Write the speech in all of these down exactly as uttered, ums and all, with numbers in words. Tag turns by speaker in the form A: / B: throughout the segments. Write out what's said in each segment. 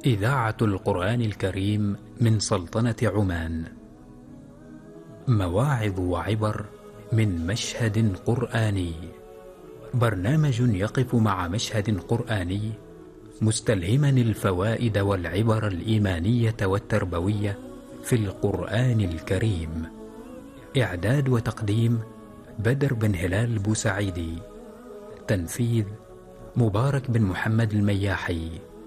A: إذاعة القرآن الكريم من سلطنة عمان. مواعظ وعبر من مشهد قرآني. برنامج يقف مع مشهد قرآني مستلهما الفوائد والعبر الإيمانية والتربوية في القرآن الكريم. إعداد وتقديم بدر بن هلال بوسعيدي. تنفيذ مبارك بن محمد المياحي.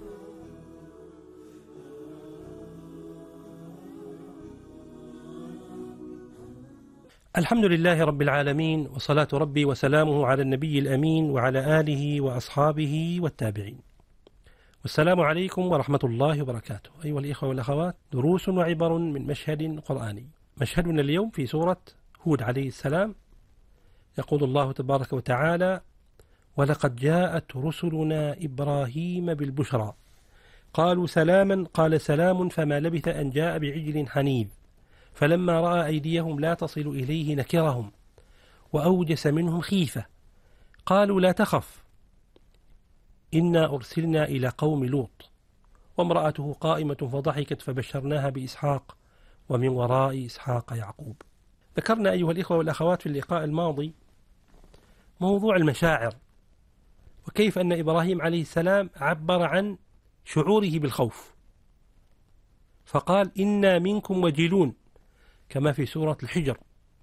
B: الحمد لله رب العالمين، وصلاة ربي وسلامه على النبي الأمين وعلى آله وأصحابه والتابعين. والسلام عليكم ورحمة الله وبركاته. أيها الإخوة والأخوات، دروس وعبر من مشهد قرآني. مشهدنا اليوم في سورة هود عليه السلام. يقول الله تبارك وتعالى: ولقد جاءت رسلنا إبراهيم بالبشرى قالوا سلاما قال سلام فما لبث أن جاء بعجل حنيذ فلما رأى أيديهم لا تصل إليه نكرهم وأوجس منهم خيفة قالوا لا تخف إنا أرسلنا إلى قوم لوط وامرأته قائمة فضحكت فبشرناها بإسحاق ومن وراء إسحاق يعقوب. ذكرنا أيها الإخوة والأخوات في اللقاء الماضي موضوع المشاعر، وكيف أن إبراهيم عليه السلام عبر عن شعوره بالخوف فقال إنا منكم وجلون كما في سورة الحجر،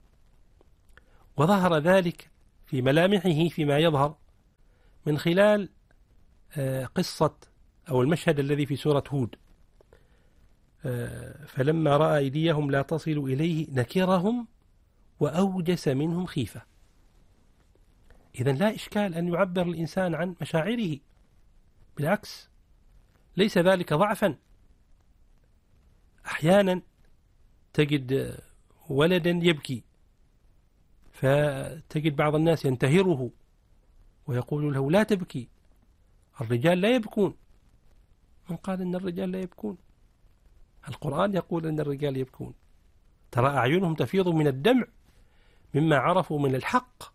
B: وظهر ذلك في ملامحه فيما يظهر من خلال قصة أو المشهد الذي في سورة هود. فلما رأى أيديهم لا تصل إليه نكرهم وأوجس منهم خيفة. إذن لا إشكال أن يعبر الإنسان عن مشاعره، بالعكس ليس ذلك ضعفا. أحيانا تجد ولدا يبكي فتجد بعض الناس ينتهره ويقول له لا تبكي، الرجال لا يبكون. من قال أن الرجال لا يبكون؟ القرآن يقول أن الرجال يبكون. ترى أعينهم تفيض من الدمع مما عرفوا من الحق.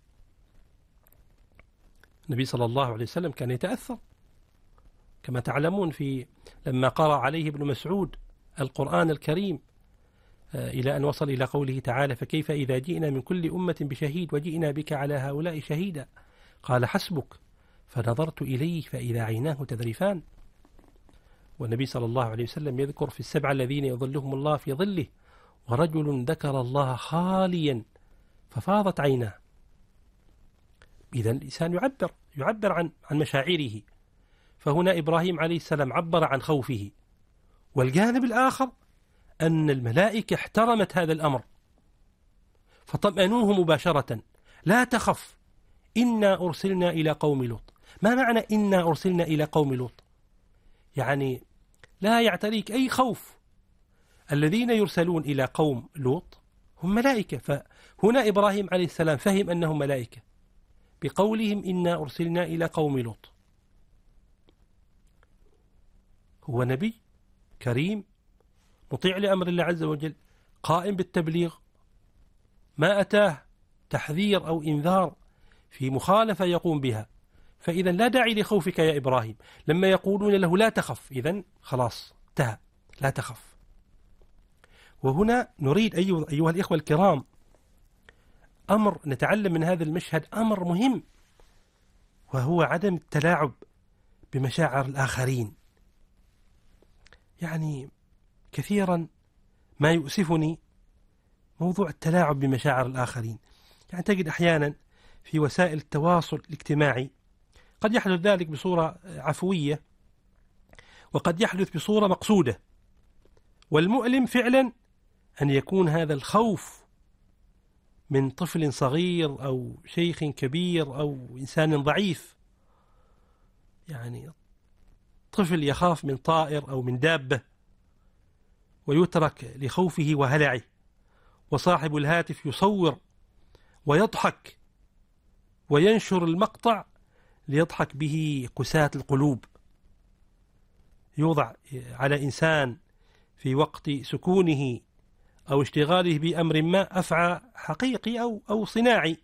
B: النبي صلى الله عليه وسلم كان يتأثر كما تعلمون في لما قرأ عليه ابن مسعود القرآن الكريم إلى أن وصل إلى قوله تعالى: فكيف إذا جئنا من كل أمة بشهيد وجئنا بك على هؤلاء شهيدا قال حسبك فنظرت إليه فإذا عيناه تذرفان. والنبي صلى الله عليه وسلم يذكر في السبعة الذين يظلهم الله في ظله ورجل ذكر الله خاليا ففاضت عيناه. إذن الإنسان يعبر يعبر عن عن مشاعره. فهنا إبراهيم عليه السلام عبر عن خوفه، والجانب الآخر أن الملائكة احترمت هذا الأمر فطمأنوه مباشرة: لا تخف إنا أرسلنا إلى قوم لوط. ما معنى إنا أرسلنا إلى قوم لوط؟ يعني لا يعتريك أي خوف. الذين يرسلون إلى قوم لوط هم ملائكة، فهنا إبراهيم عليه السلام فهم أنهم ملائكة بقولهم إنا أرسلنا إلى قوم لوط. هو نبي كريم مطيع لأمر الله عز وجل، قائم بالتبليغ، ما أتاه تحذير أو إنذار في مخالفة يقوم بها، فإذا لا داعي لخوفك يا إبراهيم. لما يقولون له لا تخف، إذن خلاص انتهى، لا تخف. وهنا نريد أيها الإخوة الكرام أمر نتعلم من هذا المشهد، أمر مهم، وهو عدم التلاعب بمشاعر الآخرين. يعني كثيرا ما يؤسفني موضوع التلاعب بمشاعر الآخرين. يعني تجد أحيانا في وسائل التواصل الاجتماعي قد يحدث ذلك بصورة عفوية وقد يحدث بصورة مقصودة، والمؤلم فعلا أن يكون هذا الخوف من طفل صغير أو شيخ كبير أو إنسان ضعيف. يعني طفل يخاف من طائر أو من دابة ويترك لخوفه وهلعه، وصاحب الهاتف يصور ويضحك وينشر المقطع ليضحك به قساة القلوب. يوضع على إنسان في وقت سكونه أو اشتغاله بأمر ما، أفعى حقيقي أو أو صناعي،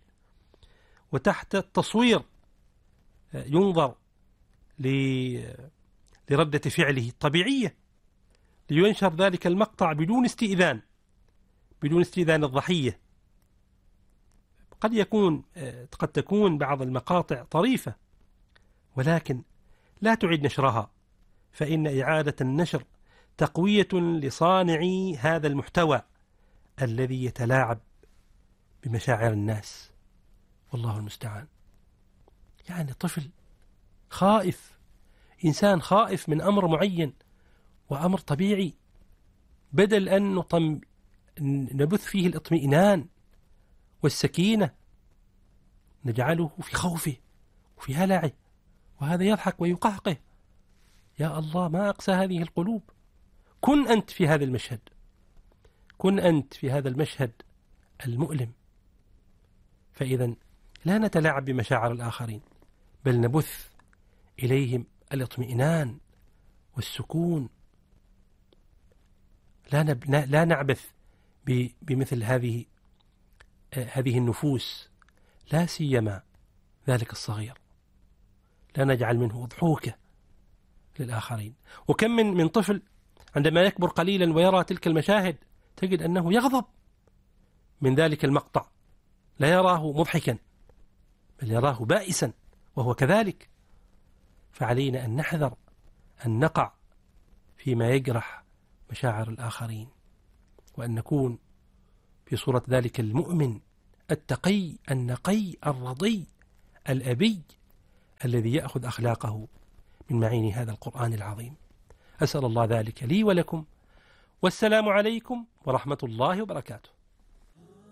B: وتحت التصوير ينظر لردة فعله الطبيعية، لينشر ذلك المقطع بدون استئذان بدون استئذان الضحية. قد يكون قد تكون بعض المقاطع طريفة، ولكن لا تعد نشرها، فإن إعادة النشر تقوية لصانعي هذا المحتوى الذي يتلاعب بمشاعر الناس، والله المستعان. يعني طفل خائف، إنسان خائف من أمر معين وأمر طبيعي، بدل أن نطم نبث فيه الإطمئنان والسكينة نجعله في خوفه وفي هلعه، وهذا يضحك ويقهقه. يا الله، ما أقسى هذه القلوب. كن أنت في هذا المشهد، كن أنت في هذا المشهد المؤلم، فإذا لا نتلاعب بمشاعر الآخرين، بل نبث إليهم الاطمئنان والسكون. لا نب... لا نعبث ب... بمثل هذه هذه النفوس، لا سيما ذلك الصغير، لا نجعل منه أضحوكة للآخرين. وكم من من طفل عندما يكبر قليلا ويرى تلك المشاهد تجد أنه يغضب من ذلك المقطع، لا يراه مضحكا بل يراه بائسا، وهو كذلك. فعلينا أن نحذر أن نقع فيما يجرح مشاعر الآخرين، وأن نكون في صورة ذلك المؤمن التقي النقي الرضي الأبي الذي يأخذ أخلاقه من معين هذا القرآن العظيم. أسأل الله ذلك لي ولكم، والسلام عليكم ورحمة الله وبركاته.